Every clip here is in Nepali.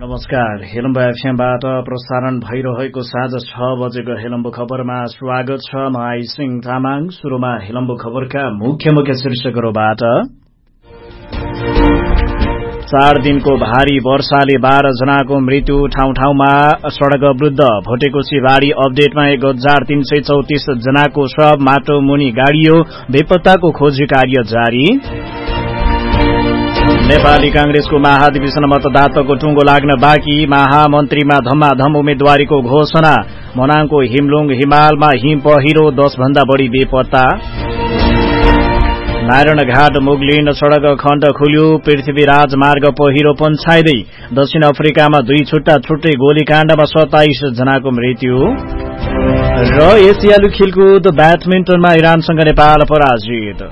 नमस्कार। हेलम्बु एफएमबाट प्रसारण भइरहेको साँझ 6 बजेको हेलम्बु खबरमा स्वागत छ। म आइसिङ तामाङ। सुरुमा हेलम्बु खबरका मुख्य शीर्षकहरूबाट। 4 दिनको भारी वर्षाले 12 जनाको मृत्यु, ठाउँ ठाउँमा सड़क अवरुद्ध। भोटेकोशी बाढ़ी अपडेटमा 1334 जनाको शव माटो मुनि गाडियो, बेपत्ताको खोजी कार्य जारी। नेपाली कांग्रेसको महाधिवेशन मतदाताको टुङ्गो लाग्न बाँकी, महामन्त्रीमा धम्माधम उम्मेद्वारीको घोषणा। मनाङको हिमलुङ हिमालमा हिम पहिरो, 10 भन्दा बढ़ी बेपत्ता। नारायणघाट मुगलिन सड़क खण्ड खुल्यो, पृथ्वीराज मार्ग पहिरो पन्छाइदै। दक्षिण अफ्रिकामा 2 छुट्टै गोलीकाण्डमा 27 जनाको मृत्यु। र एसियाली खेलकुद ब्याडमिन्टनमा इरानसँग नेपाल पराजित।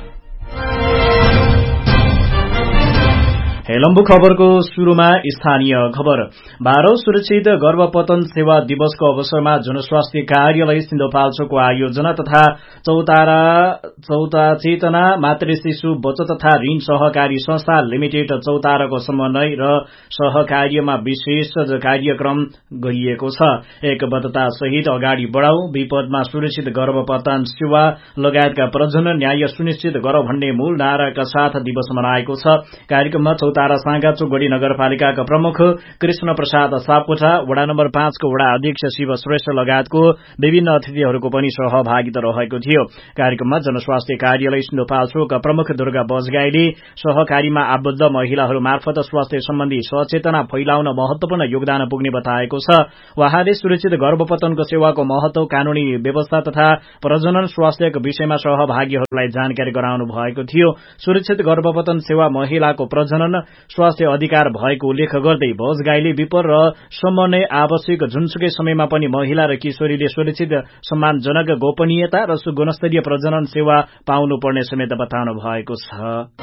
हेलम्बु खबरको शुरूमा स्थानीय खबर। 12औं सुरक्षित गर्भपतन सेवा दिवसको अवसरमा जनस्वास्थ्य कार्यालय सिन्धुपाल्चोकको आयोजना तथा चौता चेतना मातृ शिशु बचत तथा ऋण सहकारी संस्था लिमिटेड चौताराको समन्वय र सहकार्यमा विशेष कार्यक्रम गरिएको छ। एकबद्धता सहित अगाडि बढ़ाऊ, विपदमा सुरक्षित गर्भपतन सेवा लगायतका प्रजनन न्याय सुनिश्चित गरौं भन्ने मूल नाराका साथ दिवस मनाएको छ। कार्यक्रममा चौतारा साँगाचोकगढ़ी नगरपालिकाका प्रमुख कृष्ण प्रसाद सापकोटा, वडा नम्बर 5 को वडा अध्यक्ष शिव श्रेष्ठ लगायतको विभिन्न अतिथिहरूको पनि सहभागिता रहेको थियो। कार्यक्रममा जनस्वास्थ्य कार्यालय सिन्धुपाल्चोकका प्रमुख दुर्गा बजगाईले सहकारीमा आबद्ध महिलाहरू मार्फत स्वास्थ्य सम्बन्धी सचेतना फैलाउन महत्वपूर्ण योगदान पुग्ने बताएको छ। उहाँले सुरक्षित गर्भपतनको सेवाको महत्व, कानूनी व्यवस्था तथा प्रजनन स्वास्थ्यको विषयमा सहभागीहरूलाई जानकारी गराउनु भएको थियो। सुरक्षित गर्भपतन सेवा महिलाको प्रजनन स्वास्थ्य अधिकार भएको उल्लेख गर्दै बजगाईले विपर र समन्वय आवश्यक, जुनसुकै समयमा पनि महिला र किशोरीले सुरक्षित, सम्मानजनक, गोपनीयता र गुणस्तरीय प्रजनन सेवा पाउनुपर्ने समेत बताउनु भएको छ।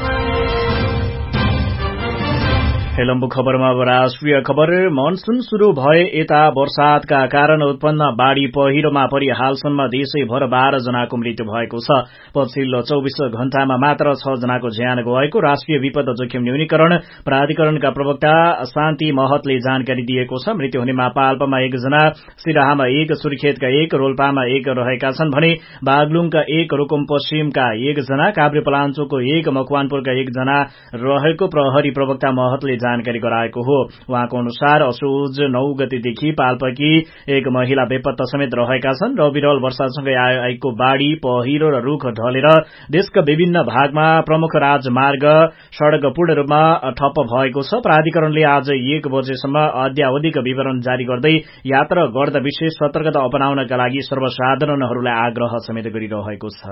हेलम्बु खबरमा राष्ट्रिय खबर। मनसून शुरू भए यता वर्षातका कारण उत्पन्न बाढ़ी पहिरोमा परि हालसम्म देशैभर 12 जनाको मृत्यु भएको छ। पछिल्लो 24 घण्टामा मात्र 6 जनाको ज्यान गएको राष्ट्रिय विपद जोखिम न्यूनीकरण प्राधिकरणका प्रवक्ता शान्ति महतले जानकारी दिएको छ। मृत्यु हुनेमा पाल्पामा 1 जना, सिराहामा 1, सुर्खेतका 1, रोल्पामा 1 रहेका छन् भने बागलुङका 1, रुकुम पश्चिमका 1 जना, काभ्रेपलाञ्चोकको 1, मकवानपुरका 1 जना रहेको प्रहरी प्रवक्ता महतले जानकारी गराएको हो। उहाँको अनुसार असोज 9 गतेदेखि पाल्पाकी 1 महिला बेपत्ता समेत रहेका छन् र विरल वर्षासँगै आएको बाढ़ी पहिरो र रूख ढलेर देशका विभिन्न भागमा प्रमुख राजमार्ग सड़क पूर्ण रूपमा ठप्प भएको छ। प्राधिकरणले आज 1 बजेसम्म अद्यावधिक विवरण जारी गर्दै यात्रा गर्दा विशेष सतर्कता अपनाउनका लागि सर्वसाधारणहरूलाई आग्रह समेत गरिरहेको छ।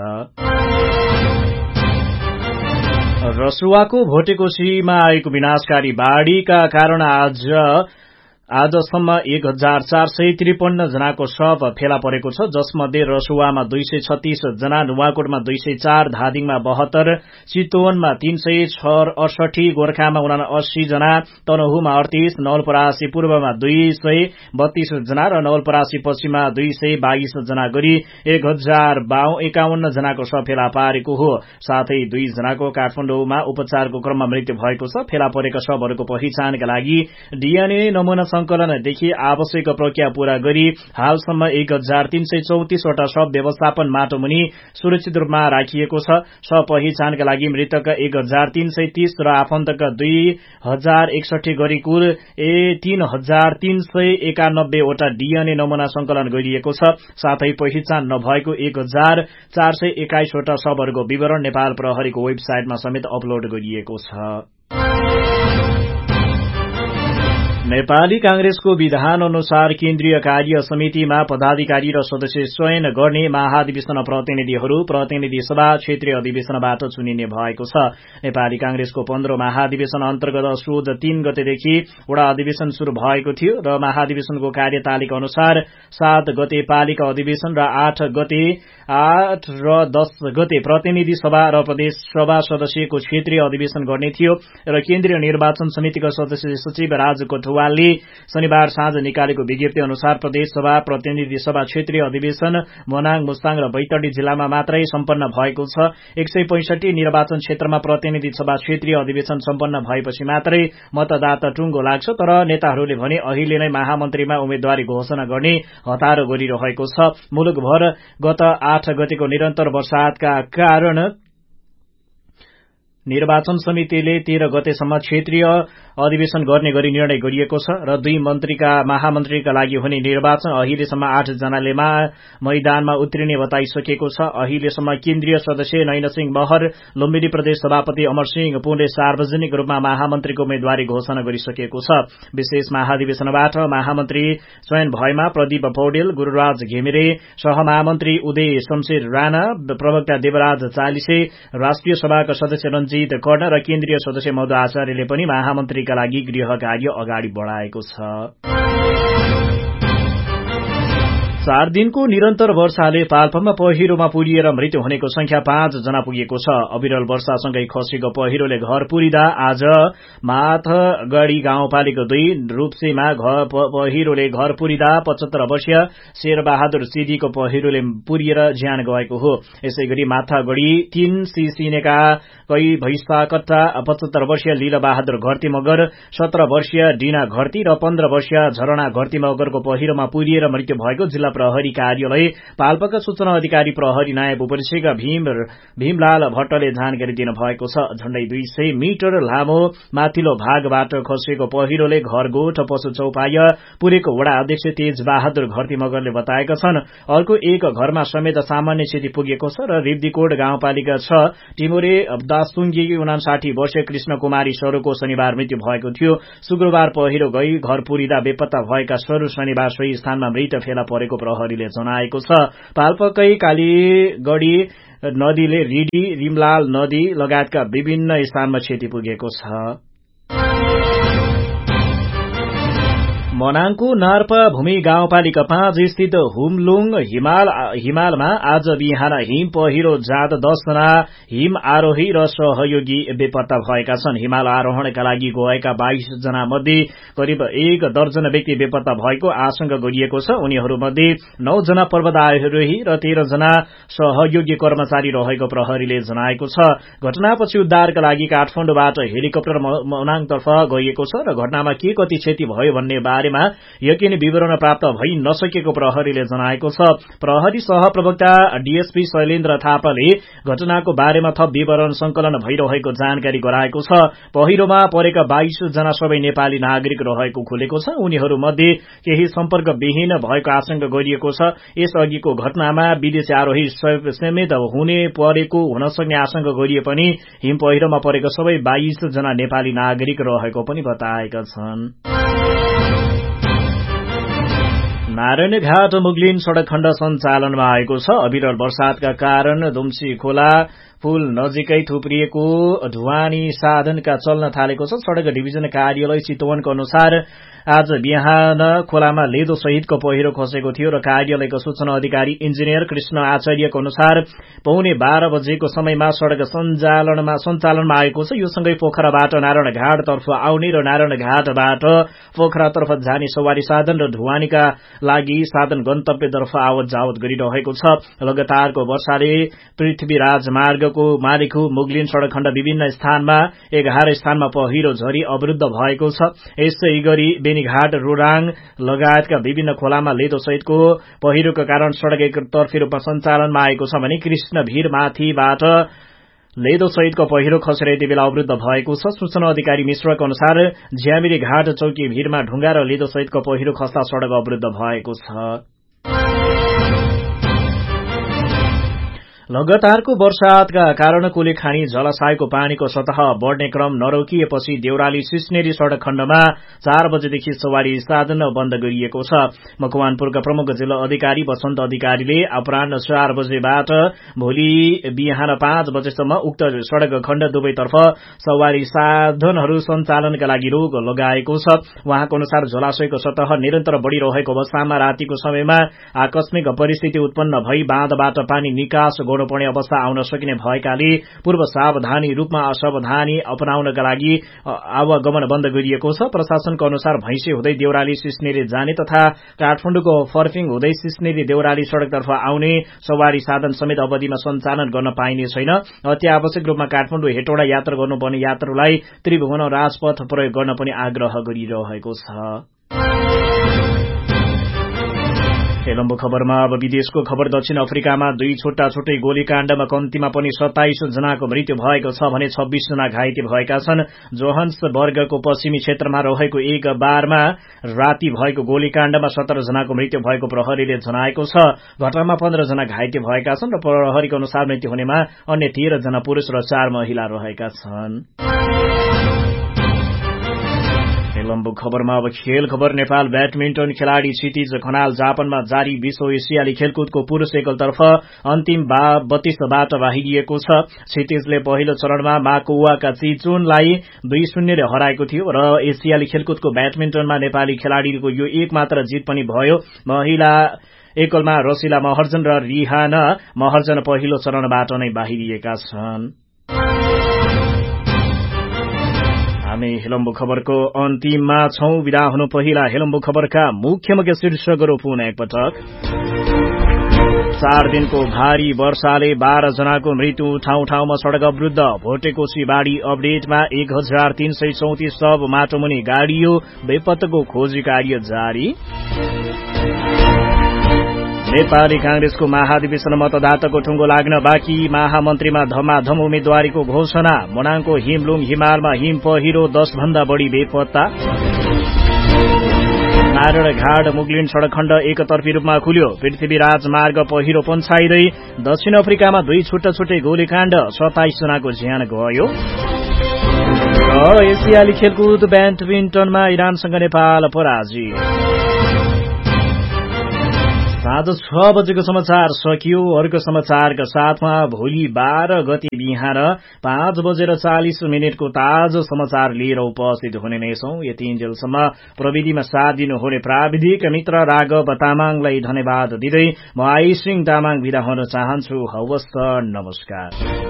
रसुवाको भोटेकोशीमा आएको विनाशकारी बाढ़ीका कारण आजसम्म 1453 जनाको शव फेला परेको छ, जसमध्ये रसुवामा 236 जना, नुवाकोटमा 204, धादिङमा 72, चितवनमा 368, गोर्खामा 79 जना, तनहुमा 38, नवलपरासी पूर्वमा 232 जना र नवलपरासी पश्चिममा 222 जना गरी 1051 जनाको शव फेला पारेको हो। साथै 2 जनाको काठमाडौँमा उपचारको क्रममा मृत्यु भएको छ। फेला परेका शवहरूको पहिचानका लागि डीएनए नमूना संकलनदेखि आवश्यक प्रक्रिया पूरा गरी हालसम्म 1334 वटा शव व्यवस्थापन माटोमुनि सुरक्षित रूपमा राखिएको छ। शव पहिचानका लागि मृतकका 1330 र आफन्तका 2061 गरी कुल 3391 वटा डीएनए नमूना संकलन गरिएको छ। साथै पहिचान नभएको 1421 वटा शवहरूको विवरण नेपाल प्रहरीको वेबसाइटमा समेत अपलोड गरिएको छ। नेपाली कांग्रेसको विधान अनुसार केन्द्रीय कार्य समितिमा पदाधिकारी र सदस्य चयन गर्ने महाधिवेशन प्रतिनिधि सभा क्षेत्रीय अधिवेशनबाट चुनिने भएको छ। नेपाली कांग्रेसको 15 महाधिवेशन अन्तर्गत असोज 3 गतेदेखि वडा अधिवेशन शुरू भएको थियो र महाधिवेशनको कार्यतालिका अनुसार 7 गते पालिका अधिवेशन र 8 र 10 गते प्रतिनिधि सभा र प्रदेश सभा सदस्यको क्षेत्रीय अधिवेशन गर्ने थियो र केन्द्रीय निर्वाचन समितिका सदस्य सचिव राज कोठवा खण्डवालले शनिबार साँझ निकालेको विज्ञप्ति अनुसार प्रदेश सभा प्रतिनिधि सभा क्षेत्रीय अधिवेशन मनाङ मुस्ताङ र बैतडी जिल्लामा मात्रै सम्पन्न भएको छ। 165 निर्वाचन क्षेत्रमा प्रतिनिधि सभा क्षेत्रीय अधिवेशन सम्पन्न भएपछि मात्रै मतदाता टुङ्गो लाग्छ। तर नेताहरूले भने अहिले नै महामन्त्रीमा उम्मेद्वारी घोषणा गर्ने हतारो गरिरहेको छ। मुलुकभर गत 8 गतेको निरन्तर वर्षातका कारण निर्वाचन समितिले 13 गतेसम्म क्षेत्रीय अधिवेशन गर्ने गरी निर्णय गरिएको छ र 2 महामन्त्रीका लागि हुने निर्वाचन अहिलेसम्म 8 जनाले मैदानमा उत्रिने बताइसकेको छ। अहिलेसम्म केन्द्रीय सदस्य नयनसिंह महर, लुम्बिनी प्रदेश सभापति अमरसिंह पुनले सार्वजनिक रूपमा महामन्त्रीको उम्मेद्वारी घोषणा गरिसकेको छ। विशेष महाधिवेशनबाट महामन्त्री चयन भएमा प्रदीप पौडेल, गुरूराज घिमिरे, सहमहामन्त्री उदय शमशेर राणा, प्रवक्ता देवराज चालिसे, राष्ट्रिय सभाका सदस्य रञ्जित कर्ण र केन्द्रीय सदस्य मधु आचार्यले पनि महामन्त्री का लागि गृह कार्य अगाडि बढाएको छ। 4 दिनको निरन्तर वर्षाले पाल्पामा पहिरोमा पुरिएर मृत्यु हुनेको संख्या 5 जना पुगेको छ। अविरल वर्षासँगै खसेको पहिरोले घर पुरिँदा आज माथगढ़ी गाउँपालिका 2 रूपसेमा पहिरोले घर पुरिँदा 75 वर्षीय शेरबहादुर सिद्धिको पहिरोले पुरिएर ज्यान गएको हो। यसैगरी माथागढ़ी 3 सिसिनेका कई भैंसाकट्टा 75 वर्षीय लीलाबहादुर घरती मगर, 17 वर्षीय डीना घरती र 15 वर्षीय झरणा घरती मगरको पहिरोमा पुरिएर मृत्यु भएको जिल्ला प्रहरी कार्यालय पाल्पाका सूचना अधिकारी प्रहरी नायब उपरीक्षक भीमलाल भट्टले जानकारी दिनुभएको छ। झण्डै 200 मिटर लामो माथिल्लो भागबाट खसेको पहिरोले घरगोठ पशु चौपाय पुरेको वडा अध्यक्ष तेज बहादुर घरती मगरले बताएका छन्। अर्को एक घरमा समेत सामान्य स्थिति पुगेको छ र रिब्दीकोट गाउँपालिका 6 टिमोरे दासुङ्गी 59 वर्षीय कृष्ण कुमारी सरूको शनिबार मृत्यु भएको थियो। शुक्रबार पहिरो गई घर पुरिँदा बेपत्ता भएका सरू शनिबार सोही स्थानमा मृत फेला परेको प्रहरीले जनाएको छ। पाल्पाकै कालीगढ़ी नदीले रिडी, रिमलाल नदी लगायतका विभिन्न स्थानमा क्षति पुगेको छ। मनाङको नार्पा भूमि गाउँपालिका 5 स्थित हुमलुङ हिमालमा आज बिहान हिम पहिरो जाँदा 10 जना हिम आरोही र सहयोगी बेपत्ता भएका छन्। हिमाल आरोहणका लागि गएका 22 जना मध्ये करिब 1 दर्जन व्यक्ति बेपत्ता भएको आशंका गरिएको छ। उनीहरूमध्ये 9 जना पर्वतारोही र 13 जना सहयोगी कर्मचारी रहेको प्रहरीले जनाएको छ। घटनापछि उद्धारका लागि काठमाडौँबाट हेलिकप्टर मनाङतर्फ गइएको छ र घटनामा के कति क्षति भयो भन्ने बारेमा यकिनी विवरण प्राप्त भइ नसकेको प्रहरीले जनाएको छ। प्रहरी सहप्रवक्ता डीएसपी शैलेन्द्र थापाले घटनाको बारेमा थप विवरण संकलन भइरहेको जानकारी गराएको छ। पहिरोमा परेका 22 जना सबै नेपाली नागरिक रहेको खुलेको छ। उनीहरूमध्ये केही सम्पर्कविहीन भएको आशंका गरिएको छ। यसअघिको घटनामा विदेशी आरोही समेत हुन सक्ने आशंका गरिए पनि हिम पहिरोमा परेका सबै 22 जना नेपाली नागरिक रहेको पनि बताएका छन्। नारायणघाट मुगलिन सड़क खण्ड सञ्चालनमा आएको छ। अविरल वर्षातका कारण दुम्सी खोला पुल नजिकै थुप्रिएको ढुवानी साधनका चल्न थालेको छ। सड़क डिभिजन कार्यालय चितवनको अनुसार आज बिहान खोलामा लेदो सहितको पहिरो खसेको थियो र कार्यालयको सूचना अधिकारी इन्जिनियर कृष्ण आचार्यको अनुसार 11:15 बजेको समयमा सड़क सञ्चालनमा आएको छ। यो सँगै पोखराबाट नारायणघाटतर्फ आउने र नारायणघाटबाट पोखरातर्फ जाने सवारी साधन र ढुवानीका लागि साधन गन्तव्यतर्फ आवत जावत गरिरहेको छ। लगातारको वर्षाले पृथ्वी राजमार्गको मालिखु मुगलिन सड़क खण्ड विभिन्न स्थानमा 11 स्थानमा पहिरो झरी अवरुद्ध भएको छ। यसै गरी बेनीघाट, रोराङ लगायतका विभिन्न खोलामा लेदो सहितको पहिरोको कारण सड़क एकतर्फी रूपमा सञ्चालनमा आएको छ भने कृष्ण भीर माथिबाट लेदो सहितको पहिरो खसेर यति बेला अवरुद्ध भएको छ। सूचना अधिकारी मिश्रको अनुसार ज्यामिरे घाट चौकी भीरमा ढुङ्गा र लेदो सहितको पहिरो खस्दा सड़क अवरुद्ध भएको छ। लगातारको वर्षातका कारण कुलेखानी जलाशयको पानीको सतह बढ्ने क्रम नरोकिएपछि देउराली सिस्नेरी सड़क खण्डमा 4 बजेदेखि सवारी साधन बन्द गरिएको छ। मकवानपुरका प्रमुख जिल्ला अधिकारी वसन्त अधिकारीले अपराह्न 4 बजेबाट भोलि बिहान 5 बजेसम्म उक्त सड़क खण्ड दुवैतर्फ सवारी साधनहरू सञ्चालनका लागि रोक लगाएको छ। उहाँको अनुसार जलाशयको सतह निरन्तर बढ़िरहेको अवस्थामा रातिको समयमा आकस्मिक परिस्थिति उत्पन्न भई बाँधबाट पानी निकास छोड्नुपर्ने अवस्था आउन सकिने भएकाले पूर्व सावधानी रूपमा असावधानी अपनाउनका लागि आवागमन बन्द गरिएको छ। प्रशासनको अनुसार भैंसे हुँदै देउराली सिस्नेरी जाने तथा काठमाडौँको फर्फिङ हुँदै सिस्नेरी देउराली सड़कतर्फ आउने सवारी साधन समेत अवधिमा सञ्चालन गर्न पाइने छैन। अत्यावश्यक रूपमा काठमाडौँ हेटौडा यात्रा गर्नुपर्ने यात्रुलाई त्रिभुवन राजपथ प्रयोग गर्न पनि आग्रह गरिरहेको छ। लम्बु खबरमा अब विदेशको खबर। दक्षिण अफ्रिकामा 2 छुट्टै गोलीकाण्डमा कम्तीमा पनि 27 जनाको मृत्यु भएको छ भने 26 जना घाइते भएका छन्। जोहान्सबर्गको पश्चिमी क्षेत्रमा रहेको एक बारमा राति भएको गोलीकाण्डमा 17 जनाको मृत्यु भएको प्रहरीले जनाएको छ। घटनामा 15 जना घाइते भएका छन् र प्रहरीको अनुसार मृत्यु हुनेमा अन्य 13 जना पुरुष र 4 महिला रहेका छन्। लम्बु खबरमा अब खेल खबर। नेपाल ब्याडमिन्टन खेलाड़ी क्षितिज खनाल जापानमा जारी विश्व एसियाली खेलकुदको पुरूष एकलतर्फ अन्तिम 32बाट बाहिरिएको छ। क्षितिजले पहिलो चरणमा माकुवाका चिचुनलाई 2-0 ले हराएको थियो र एसियाली खेलकुदको ब्याडमिन्टनमा नेपाली खेलाड़ीको यो एक मात्र जित पनि भयो। महिला एकलमा रसिला महर्जन र रिहाना महर्जन पहिलो चरणबाट नै बाहिरिएका छन्। हामी हेलम्बु खबरको अन्तिममा छौं। विदा हुनु पहिला हेलम्बु खबरका मुख्य शीर्षकहरू पुनः एकपटक। 4 दिनको भारी वर्षाले 12 जनाको मृत्यु, ठाउँ ठाउँमा सड़क अवरुद्ध। भोटेकोशी बाढ़ी अपडेटमा 1334 शव माटोमुनि गाडियो, बेपत्ताको खोजी कार्य जारी। नेपाली कांग्रेसको महाधिवेशन मतदाताको ठुङ्गो लाग्न बाँकी, महामन्त्रीमा धमाधम उम्मेद्वारीको घोषणा। मनाङको हिमलुङ हिमालमा हिम पहिरो, 10 भन्दा बढ़ी बेपत्ता। नारायणघाट मुगलिन सड़क खण्ड एकतर्फी रूपमा खुल्यो। पृथ्वी राजमार्ग पहिरो पन्छाइँदै। दक्षिण अफ्रिकामा 2 छुट्टै गोलीकाण्ड, 27 जनाको ज्यान गयो। र एसियाली खेलकुद ब्याडमिन्टनमा इरानसँग नेपाल पराजित। साँझ 6 बजेको समाचार सकियो। अर्को समाचारका साथमा भोलि 12 गते बिहान 5:40 को ताजा समाचार लिएर उपस्थित हुने नै छौं। यतिन्जेलसम्म प्रविधिमा साथ दिनुहुने प्राविधिक मित्र राघव तामाङलाई धन्यवाद दिँदै म आइसिङ तामाङ बिदा हुन चाहन्छु। हवस् त, नमस्कार।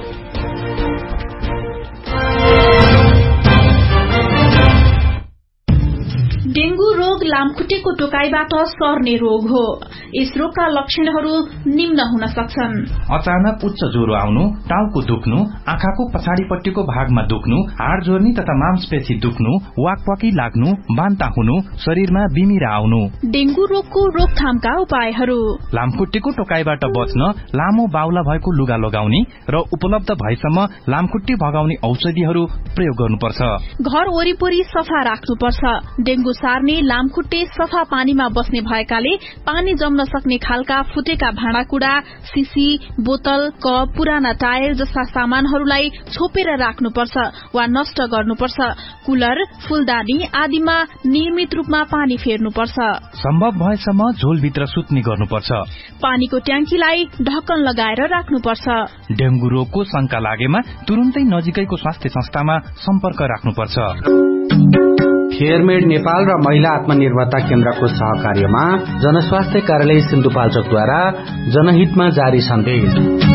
डेंगू रोग लामखुट्टेको टोकाइबाट सर्ने रोग हो। यस रोगका लक्षणहरू निम्न हुन सक्छन्। अचानक उच्च ज्वरो आउनु, टाउको दुख्नु, आँखाको पछाडिपट्टिको भागमा दुख्नु, हाड जोर्नी तथा मांसपेशी दुख्नु, वाकवाकी लाग्नु, बान्ता हुनु, शरीरमा बिमिरा आउनु। डेंगू रोगको रोकथामका उपायहरू: लामखुट्टेको टोकाइबाट बच्न लामो बाहुला भएको लुगा लगाउने र उपलब्ध भएसम्म लामखुट्टे भगाउने औषधिहरू प्रयोग गर्नुपर्छ। घर वरिपरि सफा राख्नुपर्छ। डेंगू सार्ने लामखुट्टे सफा पानीमा बस्ने भएकाले पानी जम्न सक्ने खालका फुटेका भाँडाकुड़ा, सिसी, बोतल, कप, पुराना टायर जस्ता सामानहरूलाई छोपेर राख्नुपर्छ वा नष्ट गर्नुपर्छ। कुलर, फूलदानी आदिमा नियमित रूपमा पानी फेर्नुपर्छ। सम्भव भएसम्म झोलभित्र सुत्ने गर्नुपर्छ। पानीको ट्याङ्कीलाई ढक्कन लगाएर राख्नुपर्छ। डेंगू रोगको शंका लागेमा तुरुन्तै नजिकैको स्वास्थ्य संस्थामा सम्पर्क राख्नुपर्छ। फेयरमेड नेपाल र महिला आत्मनिर्भरता केन्द्रको सहकार्यमा जनस्वास्थ्य कार्यालय सिन्धुपाल्चोकद्वारा जनहितमा जारी सन्देश।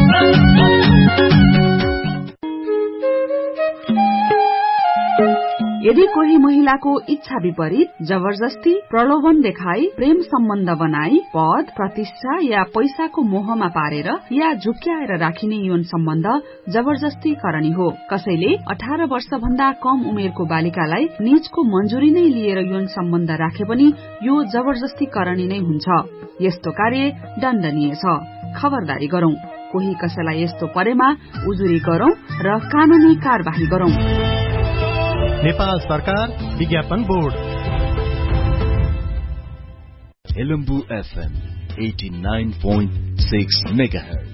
यदि कोही महिलाको इच्छा विपरीत, जबरजस्ती, प्रलोभन देखाई, प्रेम सम्बन्ध बनाई, पद, प्रतिष्ठा या पैसाको मोहमा पारेर या झुक्क्याएर राखिने यौन सम्बन्ध जबरजस्ती करणी हो। कसैले 18 वर्ष भन्दा कम उमेरको बालिकालाई निजको मञ्जुरी नै लिएर यौन सम्बन्ध राखे पनि यो जबरजस्ती करणी नै हुन्छ। यस्तो कार्य दण्डनीय छ। खबरदारी गरौं। कोही कसैलाई यस्तो परेमा उजुरी गरौं र कानूनी कार्यवाही गरौं। नेपाल सरकार विज्ञापन बोर्ड। Helambu FM 89.6 megahertz